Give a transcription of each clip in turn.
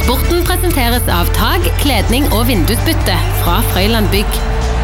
Sporten presenteres av tag, kledning og vindusbytte fra Frøyland Bygg.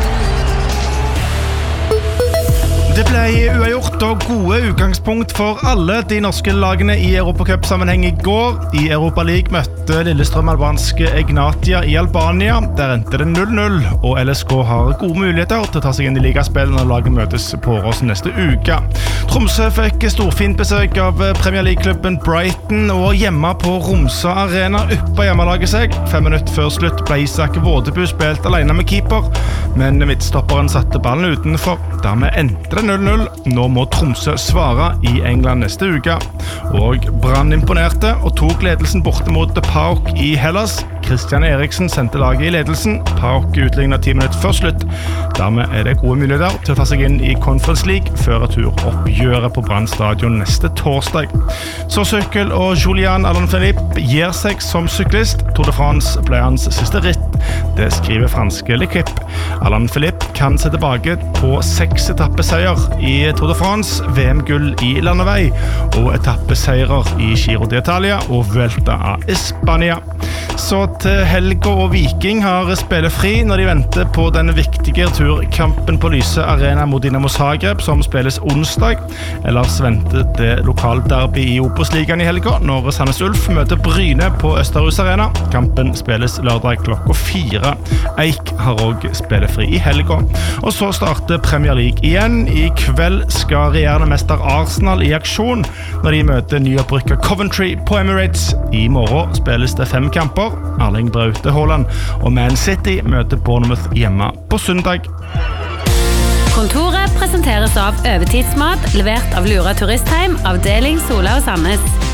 Det ble uavgjort og gode utgangspunkt for alle de norske lagene i Europacup-sammenheng i går. I Europa League møtte Lillestrøm-albanske Egnatia i Albania. Der endte det 0-0, og LSK har gode muligheter til å ta seg inn i ligaspill når laget møtes på Årås neste uke. Tromsø fikk storfint besøk av Premier League-klubben Brighton, og hjemme på Romsa Arena uppa hjemmelaget seg. 5 minutter før slutt ble Isak Vådeby spilt alene med keeper, men midtstopperen satte ballen utenfor. Dermed endte det 0-0. Nå må Tromsø svare i England neste uke. Og Brann imponerte og tok ledelsen borte mot PAOK i Hellas. Christian Eriksen sendte laget i ledelsen. PAOK utlignet 10 minutter før slutt. Dermed det gode muligheter til å ta seg inn i Conference League før returoppgjøret på Brann stadion neste torsdag. Så sykkel og Julian Alaphilippe gir seg som syklist. Tour de France ble hans siste ritt. Det skriver franske L'Equipe. Alaphilippe kan se tilbake på 6 etappeseier i Tour de France, VM-gull i landevei og etappeseirer i Giro d'Italia og Vuelta a España. Så til Helga og Viking har spillefri når de venter på den viktige turkampen på Lyse Arena mot Dinamo Zagreb som spilles onsdag. Ellers venter det lokalderby i Obos-ligaen i helga når Sandnes Ulf møter Bryne på Østerhus Arena. Kampen spilles lørdag klokka 4. Eik har også spillefri i helga. Og så starter Premier League igjen. I kveld skal regjerende mester Arsenal i aksjon når de møter nyopprykket Coventry på Emirates. I morgen spilles det 5 kamper. Erling Braute Haaland og Man City møter Bournemouth hjemme på søndag. Kontoret presenteres av Øvertidsmat, levert av Lura Turistheim, avdeling Sola og Sandnes.